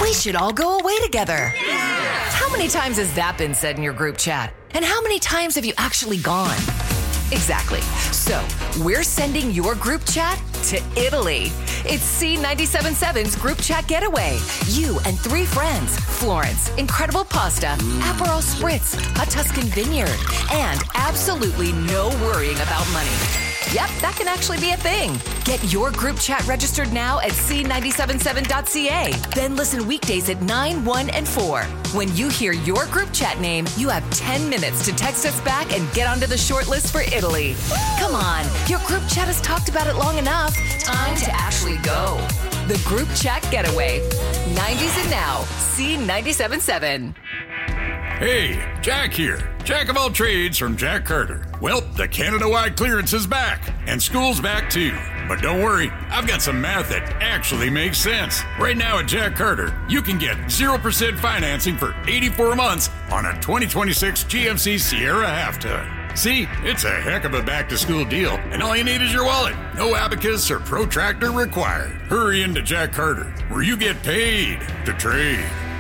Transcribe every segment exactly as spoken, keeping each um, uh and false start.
We should all go away together. Yeah. How many times has that been said in your group chat? And how many times have you actually gone? Exactly. So, we're sending your group chat to Italy. It's C ninety-seven point seven's Group Chat Getaway. You and three friends, Florence, incredible pasta, Aperol Spritz, a Tuscan vineyard, and absolutely no worrying about money. Yep, that can actually be a thing. Get your group chat registered now at c ninety-seven seven dot c a. Then listen weekdays at nine, one, and four. When you hear your group chat name, you have ten minutes to text us back and get onto the short list for Italy. Come on, your group chat has talked about it long enough. Time to actually go. The Group Chat Getaway. nineties and now, C ninety-seven point seven. Hey, Jack here. Jack of all trades from Jack Carter. Well, the Canada-wide clearance is back, and school's back too. But don't worry, I've got some math that actually makes sense. Right now at Jack Carter, you can get zero percent financing for eighty-four months on a twenty twenty-six G M C Sierra half-ton. See, it's a heck of a back-to-school deal, and all you need is your wallet. No abacus or protractor required. Hurry into Jack Carter, where you get paid to trade.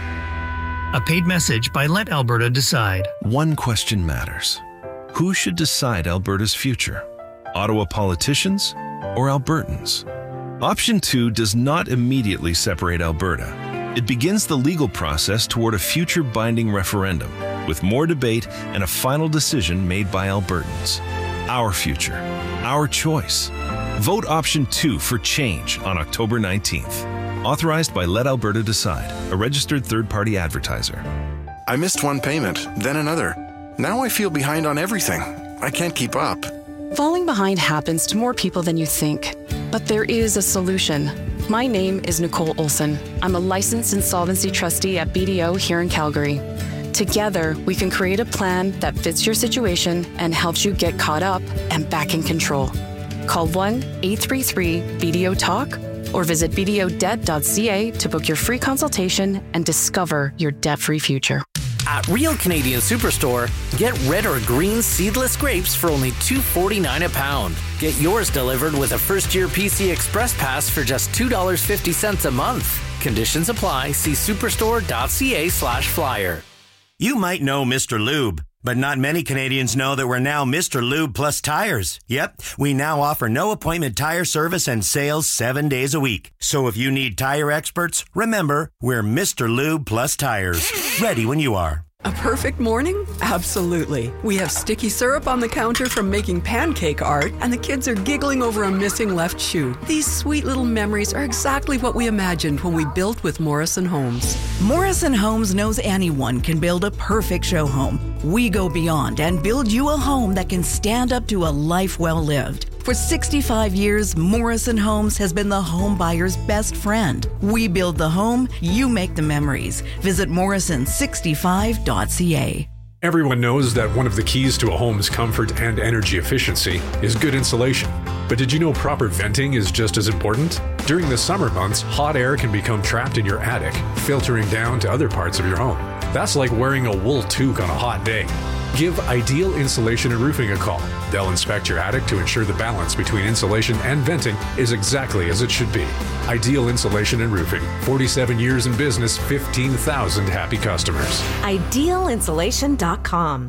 A paid message by Let Alberta Decide. One question matters. Who should decide Alberta's future? Ottawa politicians or Albertans? Option two does not immediately separate Alberta. It begins the legal process toward a future binding referendum, with more debate and a final decision made by Albertans. Our future, our choice. Vote option two for change on October nineteenth. Authorized by Let Alberta Decide, a registered third-party advertiser. I missed one payment, then another. Now I feel behind on everything. I can't keep up. Falling behind happens to more people than you think, but there is a solution. My name is Nicole Olson. I'm a licensed insolvency trustee at B D O here in Calgary. Together, we can create a plan that fits your situation and helps you get caught up and back in control. Call one eight three three B D O talk or visit b d o debt dot c a to book your free consultation and discover your debt-free future. At Real Canadian Superstore, get red or green seedless grapes for only two forty-nine a pound. Get yours delivered with a first-year P C Express Pass for just two dollars and fifty cents a month. Conditions apply. See superstore dot c a slash flyer. You might know Mister Lube, but not many Canadians know that we're now Mister Lube Plus Tires. Yep, we now offer no appointment tire service and sales seven days a week. So if you need tire experts, remember, we're Mister Lube Plus Tires. Ready when you are. A perfect morning? Absolutely. We have sticky syrup on the counter from making pancake art, and the kids are giggling over a missing left shoe. These sweet little memories are exactly what we imagined when we built with Morrison Homes. Morrison Homes knows anyone can build a perfect show home. We go beyond and build you a home that can stand up to a life well lived. For sixty-five years, Morrison Homes has been the home buyer's best friend. We build the home, you make the memories. Visit morrison sixty-five dot c a. Everyone knows that one of the keys to a home's comfort and energy efficiency is good insulation. But did you know proper venting is just as important? During the summer months, hot air can become trapped in your attic, filtering down to other parts of your home. That's like wearing a wool toque on a hot day. Give Ideal Insulation and Roofing a call. They'll inspect your attic to ensure the balance between insulation and venting is exactly as it should be. Ideal Insulation and Roofing. forty-seven years in business, fifteen thousand happy customers. ideal insulation dot com.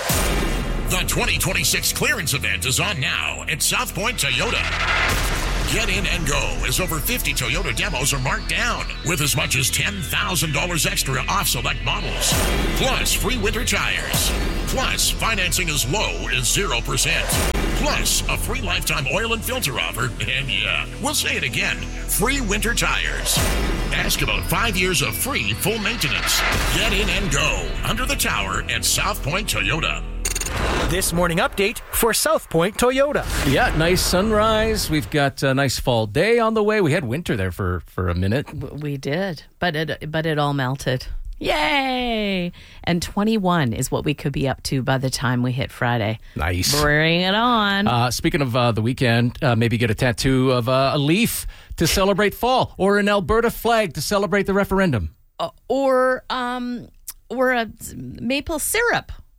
The twenty twenty-six clearance event is on now at South Point Toyota. Get in and go as over fifty Toyota demos are marked down with as much as ten thousand dollars extra off select models. Plus free winter tires. Plus financing as low as zero percent. Plus a free lifetime oil and filter offer. And yeah, we'll say it again, free winter tires. Ask about five years of free full maintenance. Get in and go under the tower at South Point Toyota. This morning update for South Point Toyota. Yeah, nice sunrise. We've got a nice fall day on the way. We had winter there for, for a minute. We did, but it but it all melted. Yay! And twenty-one is what we could be up to by the time we hit Friday. Nice. Bring it on. Uh, speaking of uh, the weekend, uh, maybe get a tattoo of uh, a leaf to celebrate fall, or an Alberta flag to celebrate the referendum. Uh, or um, or a maple syrup.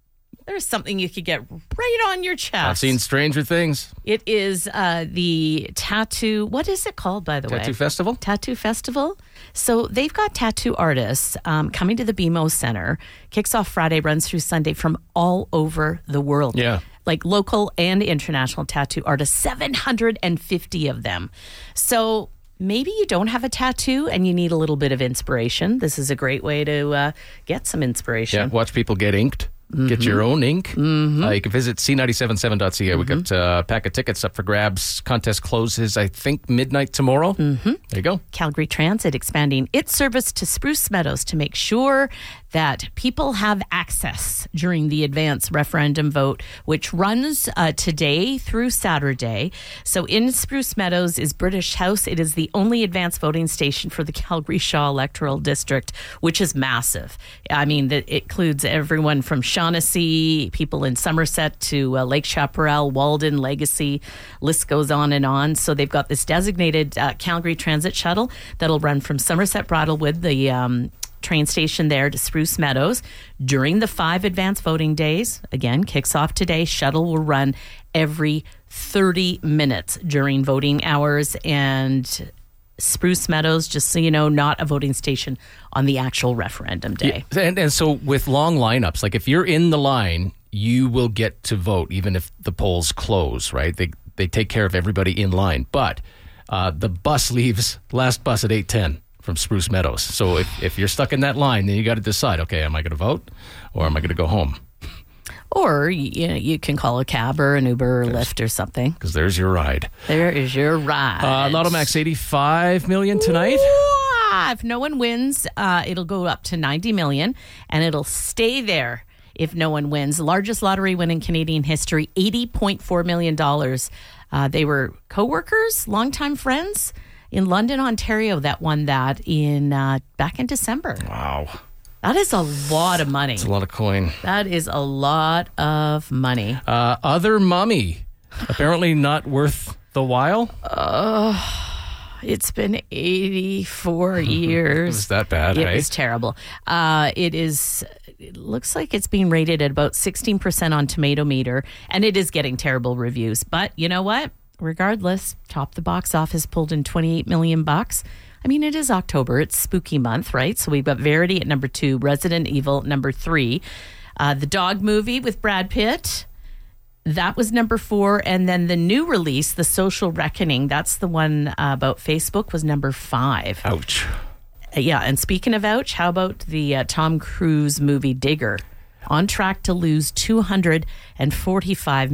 There's something you could get right on your chest. I've seen Stranger Things. It is uh, the tattoo. What is it called, by the Tattoo way? Tattoo Festival? Tattoo Festival. So they've got tattoo artists um, coming to the B M O Center. Kicks off Friday, runs through Sunday from all over the world. Yeah. Like local and international tattoo artists, seven hundred fifty of them. So maybe you don't have a tattoo and you need a little bit of inspiration. This is a great way to uh, get some inspiration. Yeah, watch people get inked. Mm-hmm. Get your own ink. Mm-hmm. Uh, you can visit c nine seven seven dot c a. Mm-hmm. We got uh, a pack of tickets up for grabs. Contest closes, I think, midnight tomorrow. Mm-hmm. There you go. Calgary Transit expanding its service to Spruce Meadows to make sure that people have access during the advance referendum vote, which runs uh, today through Saturday. So in Spruce Meadows is British House. It is the only advance voting station for the Calgary Shaw electoral district, which is massive. I mean, it includes everyone from Shaughnessy, people in Somerset to uh, Lake Chaparral, Walden, Legacy, list goes on and on. So they've got this designated uh, Calgary Transit shuttle that'll run from Somerset Bridlewood, the um, train station there, to Spruce Meadows during the five advance voting days. Again, kicks off today. Shuttle will run every thirty minutes during voting hours. And Spruce Meadows, just so you know, not a voting station on the actual referendum day. Yeah, and, and so with long lineups, like if you're in the line, you will get to vote even if the polls close, right? They they take care of everybody in line. But uh, the bus leaves, last bus at eight ten from Spruce Meadows. So if, if you're stuck in that line, then you got to decide, okay, am I going to vote or am I going to go home? Or you know, you can call a cab or an Uber or Lyft or something. Because there's your ride. There is your ride. Uh, Lotto Max eighty-five million tonight. Ooh, if no one wins, uh, it'll go up to ninety million, and it'll stay there if no one wins. The largest lottery win in Canadian history, eighty point four million dollars. Uh, they were co-workers, longtime friends in London, Ontario, that won that in uh, back in December. Wow. That is a lot of money. It's a lot of coin. That is a lot of money. Uh, Other Mummy, apparently not worth the while. Uh, it's been eighty-four years. Is that bad? It hey? was terrible. Uh, it is. It looks like it's being rated at about sixteen percent on Tomato Meter, and it is getting terrible reviews. But you know what? Regardless, top the box office, pulled in twenty-eight million bucks. I mean, it is October. It's spooky month, right? So we've got Verity at number two, Resident Evil at number three, uh, the Dog movie with Brad Pitt. That was number four. And then the new release, The Social Reckoning, that's the one uh, about Facebook, was number five. Ouch. Uh, yeah. And speaking of ouch, how about the uh, Tom Cruise movie Digger? On track to lose two hundred forty-five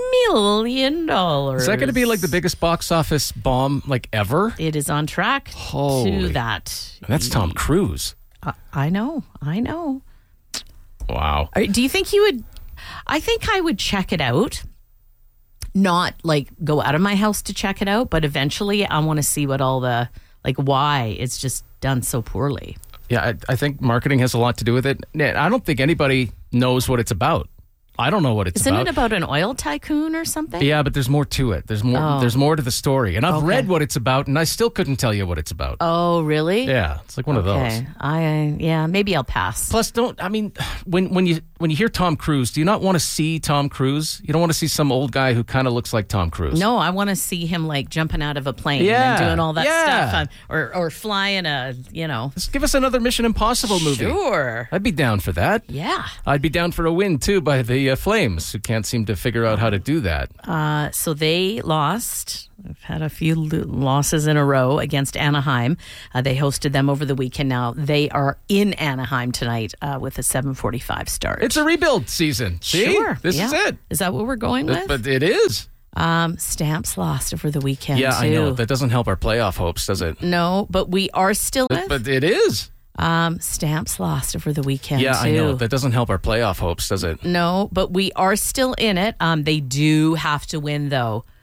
million dollars. Is that going to be like the biggest box office bomb like ever? It is on track Holy. to that. And that's Tom Cruise. I, I know. I know. Wow. Are- Do you think you would? I think I would check it out. Not like go out of my house to check it out, but eventually I want to see what all the, like why it's just done so poorly. Yeah, I, I think marketing has a lot to do with it. I don't think anybody knows what it's about. I don't know what it's Isn't about. it about an oil tycoon or something? Yeah, but there's more to it. There's more. Oh. There's more to the story, and I've Okay. read what it's about, and I still couldn't tell you what it's about. Oh, really? Yeah, it's like one okay. of those. I yeah, maybe I'll pass. Plus, don't I mean when when you when you hear Tom Cruise, do you not want to see Tom Cruise? You don't want to see some old guy who kind of looks like Tom Cruise. No, I want to see him like jumping out of a plane Yeah, and doing all that yeah. stuff, on, or or flying a you know. Just give us another Mission Impossible movie. Sure, I'd be down for that. Yeah, I'd be down for a win too by the uh, Flames, who can't seem to figure out how to do that. Uh, so they lost. We've had a few lo- losses in a row against Anaheim. Uh, they hosted them over the weekend. Now they are in Anaheim tonight uh, with a seven forty-five start. It's a rebuild season. See? Sure, This yeah. is it. Is that what we're going with? But it is. Um, Stamps lost over the weekend. Yeah, too. I know. That doesn't help our playoff hopes, does it? No, but we are still But, with. but it is. Um, Stamps lost over the weekend. Yeah, too. I know. That doesn't help our playoff hopes, does it? No, but we are still in it. Um, they do have to win though